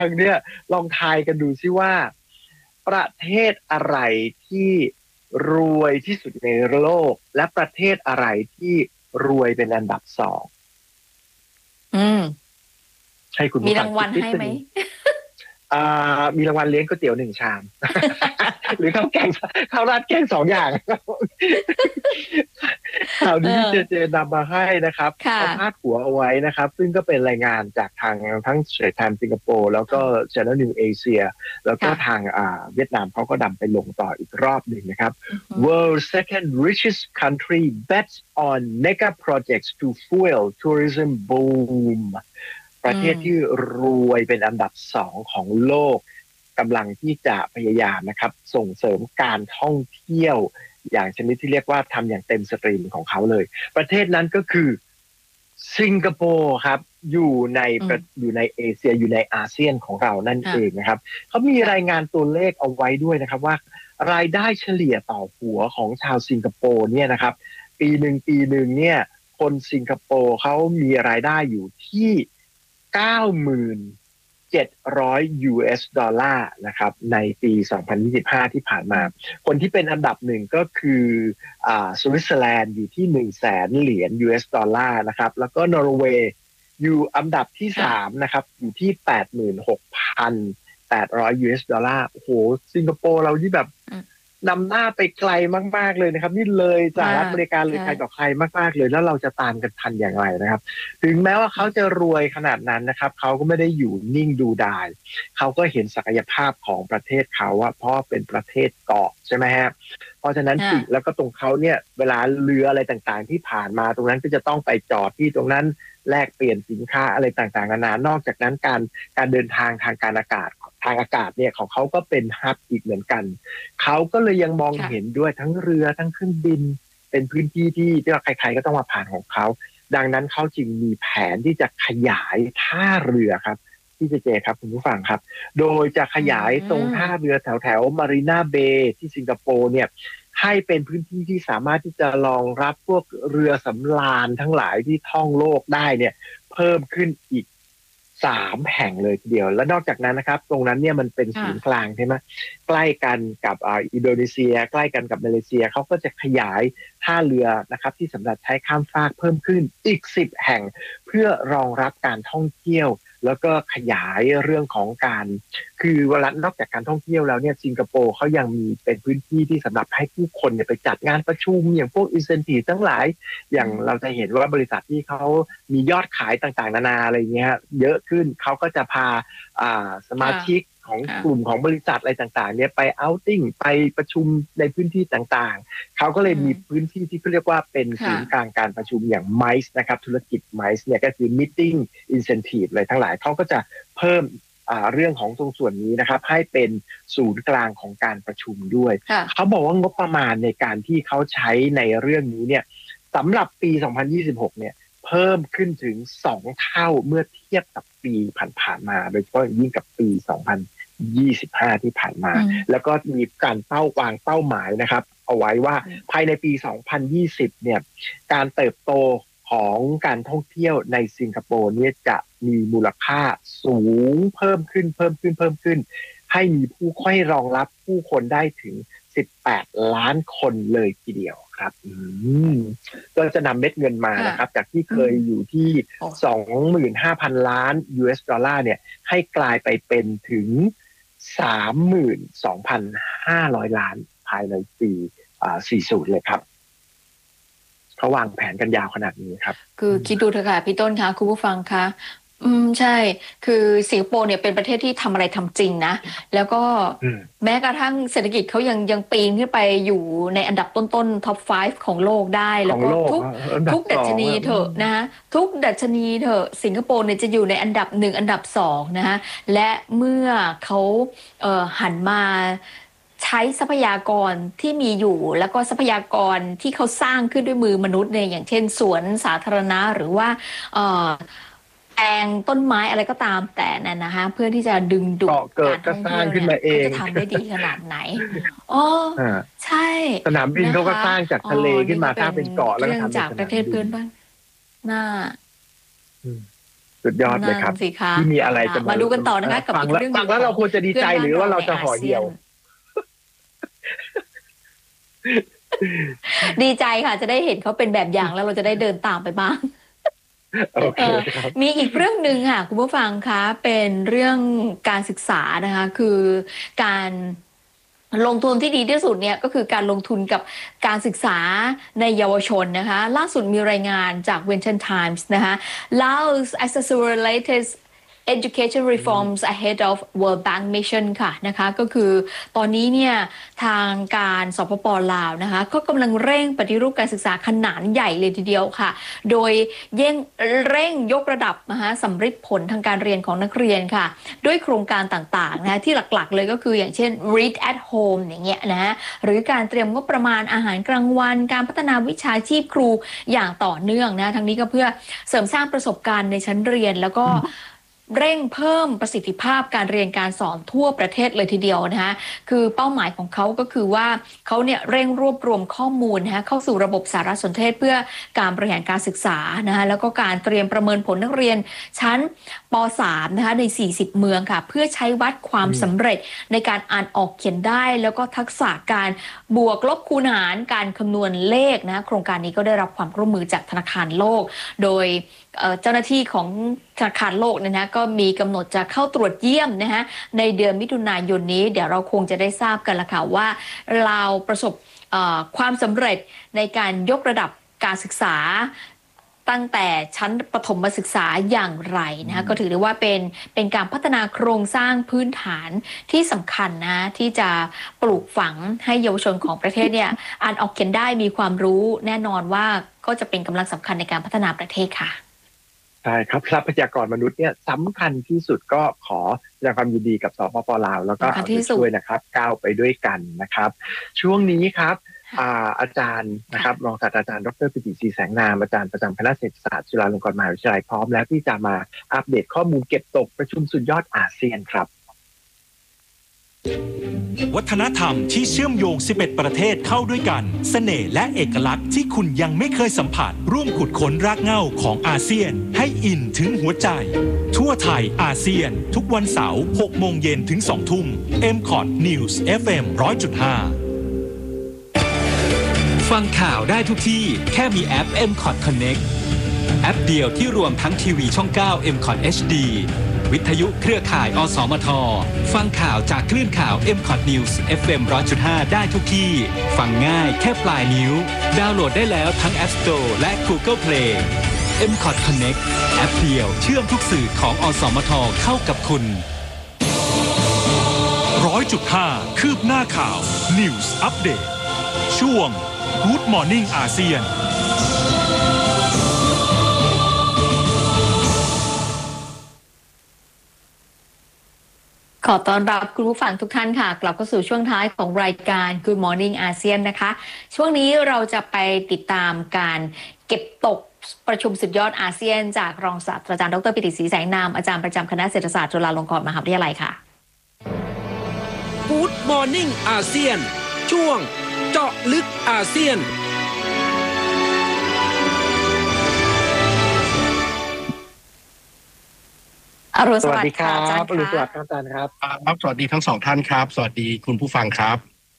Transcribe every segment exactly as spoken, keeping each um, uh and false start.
งเนี่ยลองทายกันดูซิว่าประเทศอะไรที่รวยที่สุดในโลกและประเทศอะไรที่รวยเป็นอันดับสองอืมให้คุณมีผู้ฟังรางวัลให้ไหมคิดนิดนึง อ่ามีรางวัลเลี้ยงก๋วยเตี๋ยวหนึ่งชามหรือข้าวแกงข้าวราดแกงสองอย่างข่าวเอนี้ที่เจเจอนำมาให้นะครับค่ะเขาพาดหัวเอาไว้นะครับซึ่งก็เป็นรายงานจากทางทั้ง Straits Times สิงคโปร์แล้วก็อืม Channel News Asia แล้วก็ค่ะทางอ่าเวียดนามเขาก็ดำไปลงต่ออีกรอบหนึ่งนะครับอือฮึ World second richest country bets on mega projects to fuel tourism boom ปอืระเทศที่มรวยเป็นอันดับสองของโลกกำลังที่จะพยายามนะครับส่งเสริมการท่องเที่ยวอย่างชนิดที่เรียกว่าทำอย่างเต็มสตรีมของเขาเลยประเทศนั้นก็คือสิงคโปร์ครับอยู่ในอืมอยู่ในเอเชียอยู่ในอาเซียนของเรานั่นเองค่ะนะครับเขามีค่ะรายงานตัวเลขเอาไว้ด้วยนะครับว่ารายได้เฉลี่ยต่อหัวของชาวสิงคโปร์เนี่ยนะครับปีหนึ่งปีหนึ่งเนี่ยคนสิงคโปร์เขามีรายได้อยู่ที่เก้าหมื่นเจ็ดร้อย ยู เอส ดอลลาร์นะครับในปีสองพันยี่สิบห้าที่ผ่านมา คนที่เป็นอันดับหนึ่งก็คืออ่าสวิตเซอร์แลนด์อยู่ที่หนึ่งแสนเหรียญ ยู เอส ดอลลาร์นะครับแล้วก็นอร์เวย์อยู่อันดับที่สามค่ะนะครับอยู่ที่แปดหมื่นหกพันแปดร้อย ยู เอส ดอลลาร์โอ้โหสิงคโปร์เราที่แบบอืมนำหน้าไปไกลมากๆเลยนะครับนี่เลยสหมารัฐอกเมริกาเลยใช่ไกลต่อใครมากๆเลยแล้วเราจะตามกันทันอย่างไรนะครับถึงแม้ว่าเขาจะรวยขนาดนั้นนะครับเขาก็ไม่ได้อยู่นิ่งดูดาย เขาก็เห็นศักยภาพของประเทศเขาว่าเพราะเป็นประเทศเกาะใช่ไหมฮะเพราะฉะนั้นค่ะสิ่งแล้วก็ตรงเขาเนี่ยเวลาเรืออะไรต่างๆที่ผ่านมาตรงนั้นก็จะต้องไปจอดที่ตรงนั้นแลกเปลี่ยนสินค้าอะไรต่างๆนานานอกจากนั้นการการเดินทางทางการอากาศทางอากาศเนี่ยของเขาก็เป็นฮับอีกเหมือนกันเขาก็เลยยังมองค่ะเห็นด้วยทั้งเรือทั้งเครื่องบินเป็นพื้นที่ที่ที่ว่าใครๆก็ต้องมาผ่านของเขาดังนั้นเขาจึงมีแผนที่จะขยายท่าเรือครับ ที่เจเจครับคุณผู้ฟังครับ โดยจะขอืยายตรงท่ามเรือแถวแถวมารีนาเบย์ที่สิงคโปร์เนี่ยให้เป็นพื้นที่ที่สามารถที่จะรองรับพวกเรือสำราญทั้งหลายที่ท่องโลกได้เนี่ยเพิ่มขึ้นอีกสามแห่งเลยทีเดียวและนอกจากนั้นนะครับตรงนั้นเนี่ยมันเป็นศูนย์กค่ะลางใช่ไหมใกล้กันกับอ่าอินโดนีเซียใกล้กันกับมาเลเซียเขาก็จะขยายท่าเรือนะครับที่สำหรับใช้ข้ามฟากเพิ่มขึ้นอีกสิบแห่งเพื่อรองรับการท่องเที่ยว แล้วก็ขยายเรื่องของการคือเวลานอกจากการท่องเที่ยวแล้วเนี่ยสิงคโปร์เขายังมีเป็นพื้นที่ที่สำหรับให้ผู้คนเนี่ยไปจัดงานประชุมอย่างพวกอินเซนティブทั้งหลายอย่างอืมเราจะเห็นว่าบริษัทที่เขามียอดขายต่างๆนานาอะไรเงี้ยเยอะขึ้นเขาก็จะพาอ่าสมาค่ะชิกของค่ะกลุ่มของบริษัทอะไรต่างๆเนี่ยไปเอาท์ติ้งไปประชุมในพื้นที่ต่างๆเขาก็เลยมีอืมพื้นที่ที่เขาเรียกว่าเป็นศูค่ะนย์กลางการประชุมอย่าง ไม ซี นะครับธุรกิจ ไม ซี เนี่ยก็คือ Meeting Incentive อะไรทั้งหลายเขาก็จะเพิ่มอ่าเรื่องของตรงส่วนนี้นะครับให้เป็นศูนย์กลางของการประชุมด้วยค่ะเขาบอกว่างบประมาณในการที่เขาใช้ในเรื่องนี้เนี่ยสำหรับปี สองพันยี่สิบหก เนี่ยเพิ่มขึ้นถึงสองเท่าเมื่อเทียบกับปีผ่านๆมาโดยเฉพาะอย่างยิ่งกับปี สองพันยี่สิบห้า ที่ผ่านมาอืมแล้วก็มีการเป้าวางเป้าหมายนะครับเอาไว้ว่าอืมภายในปี สองพันยี่สิบ เนี่ยการเติบโตของการท่องเที่ยวในสิงคโปร์เนี่ยจะมีมูลค่าสูงเพิ่มขึ้นเพิ่มขึ้นเพิ่มขึ้นให้มีผู้ค่อยรองรับผู้คนได้ถึงสิบแปดล้านคนเลยทีเดียวครับอืมก็จะนำเม็ดเงินมาค่ะนะครับจากที่อืมเคยอยู่ที่โอ้สองหมื่นห้าพัน ล้าน ยู เอส ดอลลาร์เนี่ยให้กลายไปเป็นถึง สามหมื่นสองพันห้าร้อย ล้านภายในปีอ่าสี่สิบเลยครับเขาวางแผนกันยาวขนาดนี้ครับคืออืมคิดดูเถอะค่ะพี่ต้นคะคุณผู้ฟังคะอืมใช่คือสิงคโปร์เนี่ยเป็นประเทศที่ทำอะไรทำจริงนะแล้วก็อืมแม้กระทั่งเศรษฐกิจเขายังยังปีนขึ้นไปอยู่ในอันดับต้นๆท็อปห้าของโลกได้แล้วก็ของโลกทุกอ่ะอันดัทุกดับสองชนีเถอ่ะอืมอะนะคะทุกดัชนีเถอะสิงคโปร์เนี่ยจะอยู่ในอันดับหนึ่งอันดับสองนะคะและเมื่อเขาเอ่อหันมาใช้ทรัพยากรที่มีอยู่แล้วก็ทรัพยากรที่เขาสร้างขึ้นด้วยมือมนุษย์เนี่ยอย่างเช่นสวนสาธารณะหรือว่าเอ่อแปลงต้นไม้อะไรก็ตามแต่นั่นนะคะเพื่อที่จะดึงดูดเกาะเกิการท่องดก็สร้างเที่ยวเนี่ยขึ้นมาเองเขาจะทำได้ดีขนาดไหนอ๋ออ่าใช่สนามบินเขาก็นะคะสร้างจากอ๋อทะเลขึ้นมาสร้างนี่ก็เป็นเป็นเกาะแล้วก็เรื่องทำเป็นจากประเทสนามบินศเพื่อนบ้านน่าอืมสุดยอดเลยครับที่มีอะไรจะมาดูกันต่อนะคะกับฟังแล้วฟังแล้วเราควรจะดีใจหรือว่าเราจะห่อเหี่ยวดีใจค่ะจะได้เห็นเขาเป็นแบบอย่างแล้วเราจะได้เดินตามไปบ้างมีอีกเรื่องหนึ่งค่ะคุณผู้ฟังคะเป็นเรื่องการศึกษานะคะคือการลงทุนที่ดีที่สุดเนี่ยก็คือการลงทุนกับการศึกษาในเยาวชนนะคะล่าสุดมีรายงานจาก Venture Times นะคะ Laos accelerates Education Reforms Ahead of World Bank Mission ค่ะนะคะก็คือตอนนี้เนี่ยทางการสปป.ลาวนะคะก็กำลังเร่งปฏิรูปการศึกษาขนาดใหญ่เลยทีเดียวค่ะโดยเร่งเร่งยกระดับนะคะสำฤทธิ์ผลทางการเรียนของนักเรียนค่ะด้วยโครงการต่างๆนะที่หลักๆเลยก็คืออย่างเช่น Read at Home อย่างเงี้ยนะหรือการเตรียมงบประมาณอาหารกลางวันการพัฒนาวิชาชีพครูอย่างต่อเนื่องนะทั้งนี้ก็เพื่อเสริมสร้างประสบการณ์ในชั้นเรียนแล้วก็เร่งเพิ่มประสิทธิภาพการเรียนการสอนทั่วประเทศเลยทีเดียวนะคะคือเป้าหมายของเขาก็คือว่าเขาเนี่ยเร่งรวบรวมข้อมูลนะคะเข้าสู่ระบบสารสนเทศเพื่อการบริหารการศึกษานะคะแล้วก็การเตรียมประเมินผลนักเรียนชั้นป สาม นะคะในสี่สิบเมืองค่ะเพื่อใช้วัดความสำเร็จในการอ่านออกเขียนได้แล้วก็ทักษะการบวกลบคูณหารการคำนวณเลขนะโครงการนี้ก็ได้รับความร่วมมือจากธนาคารโลกโดยเจ้าหน้าที่ของธนาคารโลกเนี่ยนะก็มีกำหนดจะเข้าตรวจเยี่ยมนะฮะในเดือนมิถุนายนนี้เดี๋ยวเราคงจะได้ทราบกันละค่ะว่าเราประสบความสำเร็จในการยกระดับการศึกษาตั้งแต่ชั้นประถมศึกษาอย่างไรนะก็ถือได้ว่าเป็นเป็นการพัฒนาโครงสร้างพื้นฐานที่สำคัญนะที่จะปลูกฝังให้เยาวชนของประเทศเนี่ยอ่านออกเขียนได้มีความรู้แน่นอนว่าก็จะเป็นกำลังสำคัญในการพัฒนาประเทศค่ะใช่ครับทรัพยากรมนุษย์เนี่ยสำคัญที่สุดก็ขอแสดงความยินดีกับสปป.ลาวแล้วก็เอาใจช่วยนะครับก้าวไปด้วยกันนะครับช่วงนี้ครับอาจารย์นะครับรองศาสตราจารย์ดร.ปิติศรีแสงนามอาจารย์ประจำคณะเศรษฐศาสตร์จุฬาลงกรณ์มหาวิทยาลัยพร้อมแล้วที่จะมาอัปเดตข้อมูลเก็บตกประชุมสุดยอดอาเซียนครับวัฒนธรรมที่เชื่อมโยงสิบเอ็ดประเทศเข้าด้วยกันเสน่ห์และเอกลักษณ์ที่คุณยังไม่เคยสัมผัสร่วมขุดค้นรากเหง้าของอาเซียนให้อินถึงหัวใจทั่วไทยอาเซียนทุกวันเสาร์หกโมงเย็นถึงสองทุ่ม เอ็ม คอท News เอฟ เอ็ม หนึ่งร้อยจุดห้า ฟังข่าวได้ทุกที่แค่มีแอป เอ็ม คอท Connect แอปเดียวที่รวมทั้งทีวีช่องเก้า เอ็ม คอท เอช ดี วิทยุเครือข่ายอสมทฟังข่าวจากคลื่นข่าว เอ็ม คอท News เอฟ เอ็ม หนึ่งร้อยจุดห้า ได้ทุกที่ฟังง่ายแค่ปลายนิ้วดาวน์โหลดได้แล้วทั้ง App Store และ Google Play เอ็ม คอท Connect แอปเดียวเชื่อมทุกสื่อของอสมทเข้ากับคุณ หนึ่งร้อยจุดห้า คืบหน้าข่าว News Update ช่วง Good Morning อาเซียนขอต้อนรับคุณผู้ฟังทุกท่านค่ะกลับเข้าสู่ช่วงท้ายของรายการ Good Morning อาเซียนนะคะช่วงนี้เราจะไปติดตามการเก็บตกประชุมสุดยอดอาเซียนจากรองศาสตราจารย์ดร.ปิติศรีแสงนามอาจารย์ประจำคณะเศรษฐศาสตร์จุฬาลงกรณ์มหาวิทยาลัยค่ะ Good Morning อาเซียนช่วงเจาะลึกอาเซียนสวัสดีครับอรุณสวัสดิ์ครับอาจารย์ครับครับสวัสดีทั้งสองท่านครับสวัสดีคุณผู้ฟังครับ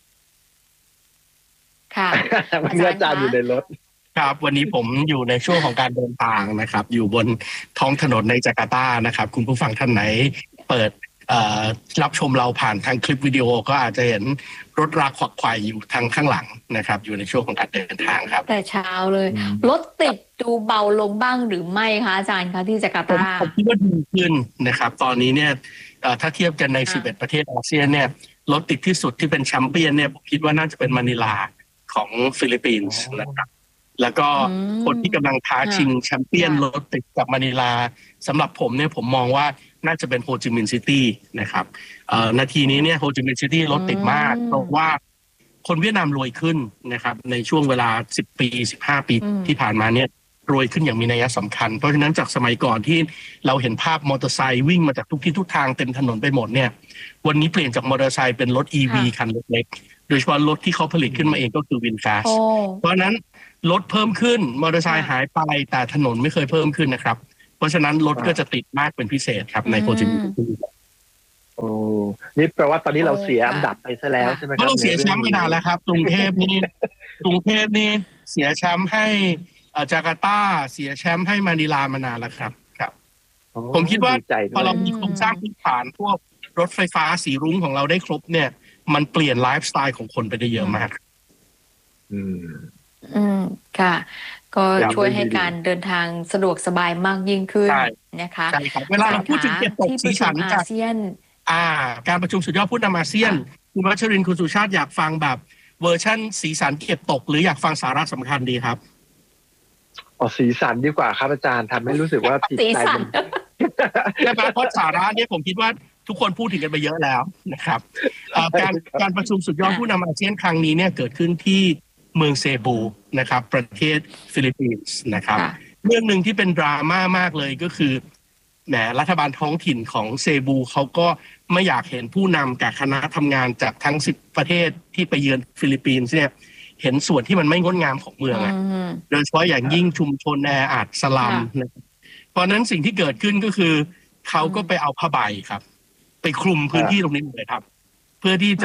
ค่ะวันนี้อาจารย์อยู่ในรถครับวันนี้ผมอยู่ในช่วงของการเดินทางนะครับอยู่บนท้องถนนในจาการ์ตานะครับคุณผู้ฟังท่านไหนเปิดรับชมเราผ่านทางคลิปวิดีโอก็อาจจะเห็นรถราขวักไขว่อยู่ทางข้างหลังนะครับอยู่ในช่วงของการเดินทางครับแต่เช้าเลยรถติดดูเบาลงบ้างหรือไม่คะอาจารย์คะที่จาการ์ตาผมคิดว่าดีขึ้นนะครับตอนนี้เนี่ยถ้าเทียบกันในสิบเอ็ดประเทศอาเซียนเนี่ยรถติดที่สุดที่เป็นแชมเปี้ยนเนี่ยผมคิดว่าน่าจะเป็นมะนิลาของฟิลิปปินส์นะครับแล้วก็คนที่กำลังท้าชิงแชมเปี้ยนรถติดกับมะนิลาสำหรับผมเนี่ยผมมองว่าน่าจะเป็นโฮจิมินห์ซิตี้นะครับนาทีนี้เนี่ยโฮจิมินห์ซิตี้รถติดมากเพราะว่าคนเวียดนามรวยขึ้นนะครับในช่วงเวลาสิบปีสิบห้าปีที่ผ่านมาเนี่ยรวยขึ้นอย่างมีนัยสำคัญเพราะฉะนั้นจากสมัยก่อนที่เราเห็นภาพมอเตอร์ไซค์วิ่งมาจากทุกที่ทุกทางเต็มถนนไปหมดเนี่ยวันนี้เปลี่ยนจากมอเตอร์ไซค์เป็นรถ อี วี คันเล็กๆโดยเฉพาะรถที่เขาผลิตขึ้นมาเองก็คือวินฟาสเพราะฉะนั้นรถเพิ่มขึ้นมอเตอร์ไซค์หายไปแต่ถนนไม่เคยเพิ่มขึ้นนะครับราะฉะนั้นรถก็จะติดมากเป็นพิเศษครับในโฮจิมินห์โอ้นี่แปลว่าตอนนี้เราเสียอันดับไปซะแล้วใช่ไหมครับเราเสียแชมป์ไปนานแล้วครับกรุงเทพนี่กรุงเทพนี่เสียแชมป์ให้จาการ์ตาเสียแชมป์ให้มะนิลามานานแล้วครับครับผมคิดว่าพอเรามีโครงสร้างพื้นฐานพวกรถไฟฟ้าสีรุ้งของเราได้ครบเนี่ยมันเปลี่ยนไลฟ์สไตล์ของคนไปได้เยอะมากอืมอืมค่ะก็ช่วยให้การเดินทางสะดวกสบายมากยิ่งขึ้นนะคะใช่ครับเวลาเราพูดถึงเก็บตกสีสันอาเซียนอ่าการประชุมสุดยอดผู้นำอาเซียนคุณวัชรินทร์คุณสุชาติอยากฟังแบบเวอร์ชั่นสีสันเก็บตกหรืออยากฟังสาระสำคัญดีครับอ๋อสีสันดีกว่าครับอาจารย์ทำให้รู้สึกว่าจิตใจมันนะครับเพราะสาระเนี่ยผมคิดว่าทุกคนพูดถึงกันไปเยอะแล้วนะครับการการประชุมสุดยอดผู้นำอาเซียนครั้งนี้เนี่ยเกิดขึ้นที่เมืองเซบูนะครับประเทศฟิลิปปินส์นะครับเรื่องหนึ่งที่เป็นดราม่ามากเลยก็คือแหมรัฐบาลท้องถิ่นของเซบูเขาก็ไม่อยากเห็นผู้นำกับคณะทำงานจากทั้งสิบประเทศที่ไปเยือนฟิลิปปินส์เนี่ยเห็นส่วนที่มันไม่งดงามของเมืองโดยเฉพาะอย่างยิ่งชุมชนแออัดสลัมเพราะนั้นสิ่งที่เกิดขึ้นก็คือเขาก็ไปเอาผ้าใบครับไปคลุมพื้นที่ตรงนี้เลยครับเพื่อที่จะ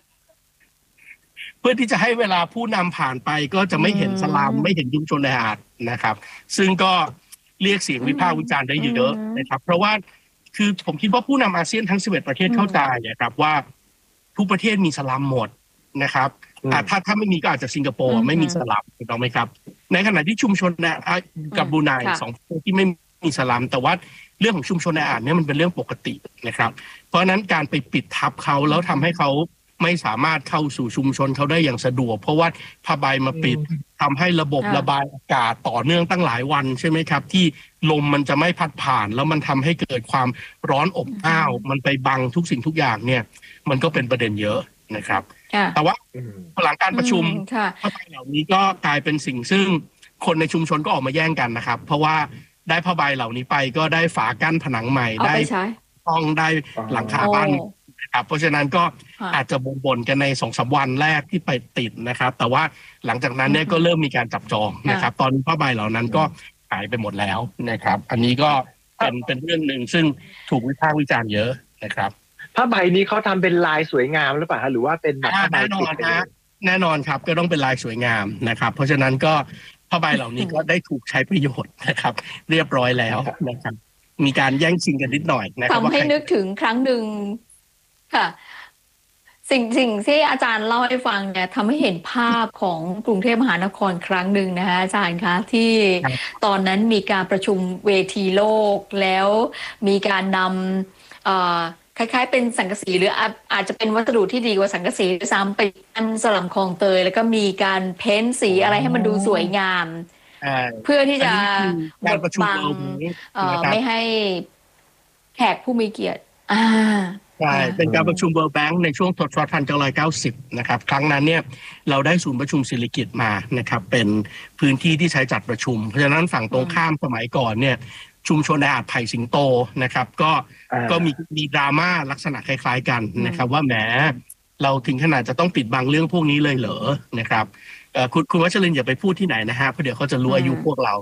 เพื่อที่จะให้เวลาผู้นำผ่านไปก็จะไม่เห็นสลัมไม่เห็นชุมชนแออัดนะครับซึ่งก็เรียกเสียงวิพากษ์วิจารณ์ได้เยอะนะครับเพราะว่าคือผมคิดว่าผู้นำอาเซียนทั้งสิบเอ็ดประเทศเข้าใจนะครับว่าทุกประเทศมีสลัมหมดนะครับถ้าถ้าไม่มีก็อาจจะสิงคโปร์ไม่มีสลัมถูกต้องไหมครับในขณะที่ชุมชนกับบรูไนสองประเทศที่ไม่มีสลัมแต่ว่าเรื่องของชุมชนแออัดเนี่ยมันเป็นเรื่องปกตินะครับเพราะฉะนั้นการไปปิดทับเขาแล้วทำให้เขาไม่สามารถเข้าสู่ชุมชนเขาได้อย่างสะดวกเพราะว่าผ้าใบมาปิดทำให้ระบบระบายอากาศต่อเนื่องตั้งหลายวันใช่ไหมครับที่ลมมันจะไม่พัดผ่านแล้วมันทำให้เกิดความร้อนอบอ้าวมันไปบังทุกสิ่งทุกอย่างเนี่ยมันก็เป็นประเด็นเยอะนะครับแต่ว่าหลังการประชุมผ้าใบเหล่านี้ก็กลายเป็นสิ่งซึ่งคนในชุมชนก็ออกมาแย่งกันนะครับเพราะว่าได้ผ้าใบเหล่านี้ไปก็ได้ฝากั้นผนังใหม่ได้ห้องได้หลังคาบ้านครับเพราะฉะนั้นก็อาจจะบ่นๆกันในสองสามวันแรกที่ไปติดนะครับแต่ว่าหลังจากนั้นเนี่ยก็เริ่มมีการจับจองนะครับตอนผ้าใบเหล่านั้นก็หายไปหมดแล้วนะครับอันนี้ก็เป็นเป็นเรื่องหนึ่งซึ่งถูกวิพากษ์วิจารณ์เยอะนะครับผ้าใบนี้เขาทำเป็นลายสวยงามหรือเปล่าหรือว่าเป็นแบบผ้าใบติดนะแน่นอนครับก็ต้องเป็นลายสวยงามนะครับเพราะฉะนั้นก็ผ้าใบเหล่านี้ก็ได้ถูกใช้ประโยชน์นะครับเรียบร้อยแล้วนะครับมีการแย่งชิงกันนิดหน่อยนะครับทำให้นึกถึงครั้งหนึ่งค่ะสิ่งสิ่งที่อาจารย์เล่าให้ฟังเนี่ยทำให้เห็นภาพของกรุงเทพมหานครครั้งหนึ่งนะคะอาจารย์คะที่ตอนนั้นมีการประชุมเวทีโลกแล้วมีการนำคล้ายๆเป็นสังกะสีหรืออาจจะเป็นวัสดุที่ดีกว่าสังกะสีซ้ำไปอันสลัมคลองเตยแล้วก็มีการเพ้นท์สีอะไรให้มันดูสวยงามเพื่อที่จะบดบังไม่ให้แขกผู้มีเกียรติอ่าใช่เป็นการประชุม World Bank ในช่วงทศวรรษหนึ่งพันเก้าร้อยเก้าสิบนะครับครั้งนั้นเนี่ยเราได้ศูนย์ประชุมศิริกิติ์มานะครับเป็นพื้นที่ที่ใช้จัดประชุมเพราะฉะนั้นฝั่งตรงข้ามสมัยก่อนเนี่ยชุมชนแออัดไผ่สิงโตนะครับก็ก็มีมีดราม่าลักษณะคล้ายๆกันนะครับว่าแหมเราถึงขนาดจะต้องปิดบังเรื่องพวกนี้เลยเหรอนะครับคุณคุณวัชรินทร์อย่าไปพูดที่ไหนนะฮะเพราะเดี๋ยวเขาจะรู้อายุพวกเรา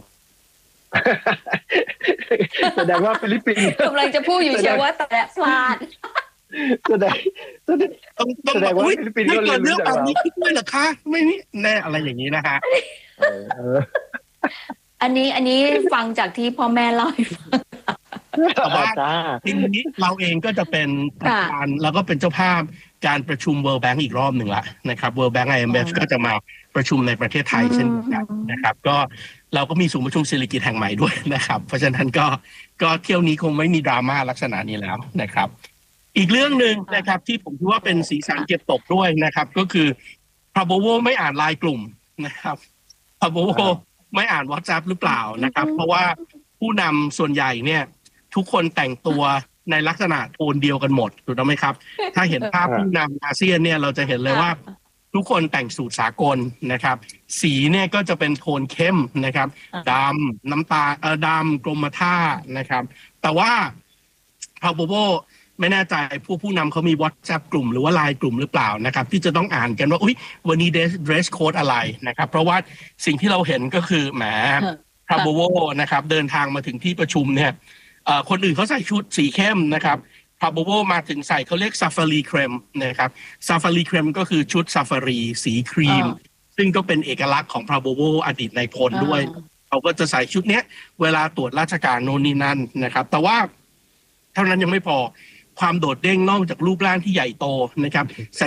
แสดงว่าฟิลิปปินส์กำลังจะพูดอยู่เชียวว่าแต่พลาดแสดงต้องต้องแบอกฟิลิปปินส์ก็เกิดเรื่องแบบนี้ขึ้นด้วยเหรอคะไม่นี่แน่อะไรอย่างนี้นะฮะอันนี้อันนี้ฟังจากที่พ่อแม่เล่าให้ฟังแต่ว่าทีนี้เราเองก็จะเป็นประธานแล้วก็เป็นเจ้าภาพการประชุม World Bank อีกรอบหนึ่งละนะครับ World Bank ไอ เอ็ม เอฟ ก็จะมาประชุมในประเทศไทยเช่นกันนะครับก็เราก็มีศูนย์ประชุมศิริกิติ์แห่งใหม่ด้วยนะครับเพราะฉะนั้นก็ก็เที่ยวนี้คงไม่มีดราม่าลักษณะนี้แล้วนะครับอีกเรื่องหนึ่งนะครับที่ผมคิดว่าเป็นสีสันเก็บตกด้วยนะครับก็คือพราโบโวไม่อ่านไลน์กลุ่มนะครับพราโบโวไม่อ่าน WhatsApp หรือเปล่านะครับเพราะว่าผู้นำส่วนใหญ่เนี่ยทุกคนแต่งตัวในลักษณะโทนเดียวกันหมดถูกต้องไหมครับถ้าเห็นภาพผู้นำอาเซียนเนี่ยเราจะเห็นเลยว่าทุกคนแต่งสูทสากลนะครับสีเนี่ยก็จะเป็นโทนเข้มนะครับดำน้ำตาเออดำกรมท่านะครับแต่ว่าพราโบโวไม่แน่ใจผู้ผู้นำเขามี WhatsApp กลุ่มหรือว่าไลน์กลุ่มหรือเปล่านะครับที่จะต้องอ่านกันว่าอุ๊ยวันนี้ dress code อะไรนะครับเพราะว่าสิ่งที่เราเห็นก็คือแหมพราโบโวนะครับเดินทางมาถึงที่ประชุมเนี่ยเอ่อคนอื่นเขาใส่ชุดสีเข้มนะครับพราโบโวมาถึงใส่เขาเรียกซาฟารีเครมนะครับซาฟารีเครมก็คือชุดซาฟารีสีครีมซึ่งก็เป็นเอกลักษณ์ของพราโบโวอดีตนายพลด้วยเขาก็จะใส่ชุดเนี้ยเวลาตรวจราชการโน่นนี่นั่นนะครับแต่ว่าเท่านั้นยังไม่พอความโดดเด้งนอกจากรูปร่างที่ใหญ่โตนะครับใส่